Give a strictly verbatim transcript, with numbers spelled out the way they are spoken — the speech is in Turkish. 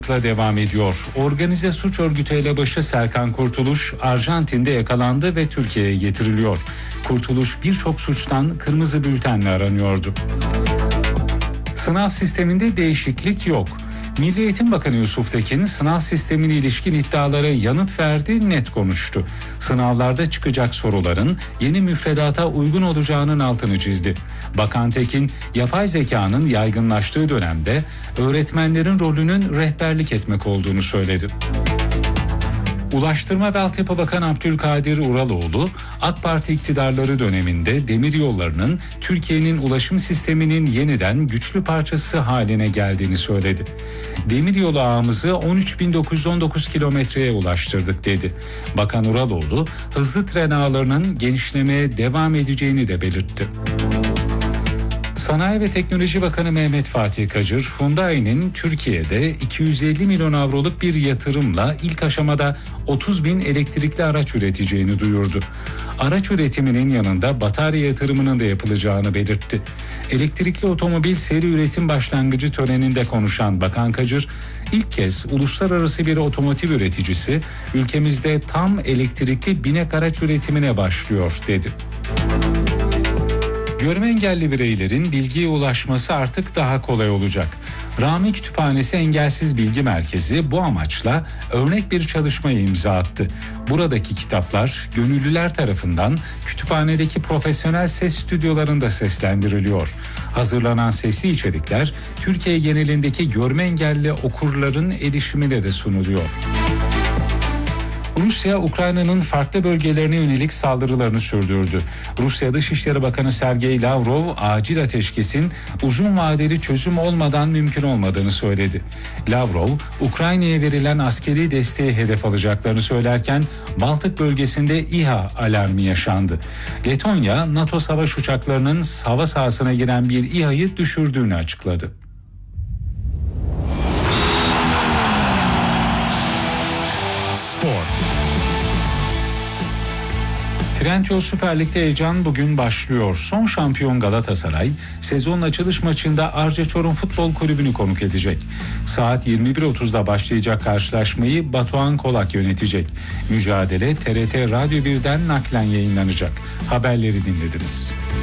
devam ediyor. Organize suç örgütü elebaşı Serkan Kurtuluş Arjantin'de yakalandı ve Türkiye'ye getiriliyor. Kurtuluş birçok suçtan kırmızı bültenle aranıyordu. Sınav sisteminde değişiklik yok. Milli Eğitim Bakanı Yusuf Tekin sınav sistemine ilişkin iddialara yanıt verdi, net konuştu. Sınavlarda çıkacak soruların yeni müfredata uygun olacağının altını çizdi. Bakan Tekin, yapay zekanın yaygınlaştığı dönemde öğretmenlerin rolünün rehberlik etmek olduğunu söyledi. Ulaştırma ve Altyapı Bakanı Abdülkadir Uraloğlu, AK Parti iktidarları döneminde demiryollarının Türkiye'nin ulaşım sisteminin yeniden güçlü parçası haline geldiğini söyledi. Demiryolu ağımızı on üç bin dokuz yüz on dokuz kilometreye ulaştırdık dedi. Bakan Uraloğlu, hızlı tren ağlarının genişlemeye devam edeceğini de belirtti. Sanayi ve Teknoloji Bakanı Mehmet Fatih Kacır, Hyundai'nin Türkiye'de iki yüz elli milyon avroluk bir yatırımla ilk aşamada otuz bin elektrikli araç üreteceğini duyurdu. Araç üretiminin yanında batarya yatırımının da yapılacağını belirtti. Elektrikli otomobil seri üretim başlangıcı töreninde konuşan Bakan Kacır, ilk kez uluslararası bir otomotiv üreticisi ülkemizde tam elektrikli binek araç üretimine başlıyor dedi. Görme engelli bireylerin bilgiye ulaşması artık daha kolay olacak. Rami Kütüphanesi Engelsiz Bilgi Merkezi bu amaçla örnek bir çalışmaya imza attı. Buradaki kitaplar gönüllüler tarafından kütüphanedeki profesyonel ses stüdyolarında seslendiriliyor. Hazırlanan sesli içerikler Türkiye genelindeki görme engelli okurların erişimine de sunuluyor. Rusya, Ukrayna'nın farklı bölgelerine yönelik saldırılarını sürdürdü. Rusya Dışişleri Bakanı Sergey Lavrov, acil ateşkesin uzun vadeli çözüm olmadan mümkün olmadığını söyledi. Lavrov, Ukrayna'ya verilen askeri desteği hedef alacaklarını söylerken Baltık bölgesinde İHA alarmı yaşandı. Letonya, NATO savaş uçaklarının hava sahasına giren bir İHA'yı düşürdüğünü açıkladı. Spor. Trendyol Süper Lig'de heyecan bugün başlıyor. Son şampiyon Galatasaray, sezonun açılış maçında Arca Çorum Futbol Kulübü'nü konuk edecek. Saat yirmi bir otuzda başlayacak karşılaşmayı Batuhan Kolak yönetecek. Mücadele T R T Radyo birden naklen yayınlanacak. Haberleri dinlediniz.